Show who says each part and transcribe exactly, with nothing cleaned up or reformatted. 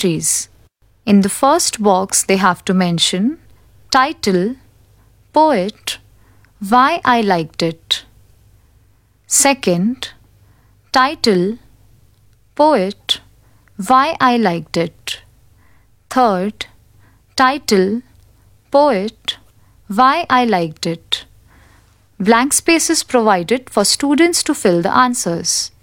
Speaker 1: entries. In the first box, they have to mention title, poet, why I liked it. Second, title, poet, why I liked it. Third, title, poet, why I liked it. Blank space is provided for students to fill the answers.